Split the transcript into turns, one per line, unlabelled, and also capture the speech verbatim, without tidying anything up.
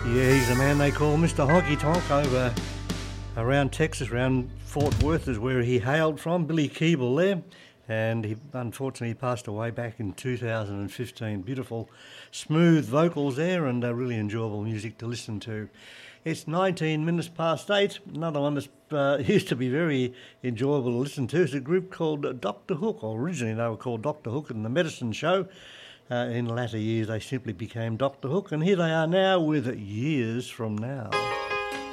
Yeah, he's the man they call Mister Honky Tonk over around Texas, around Fort Worth is where he hailed from, Billy Keeble there. And he unfortunately passed away back in two thousand fifteen. Beautiful, smooth vocals there and uh, really enjoyable music to listen to. It's nineteen minutes past eight. Another one that uh, used to be very enjoyable to listen to is a group called Doctor Hook. Or originally they were called Doctor Hook and the Medicine Show. Uh, in latter years they simply became Doctor Hook. And here they are now with Years From Now.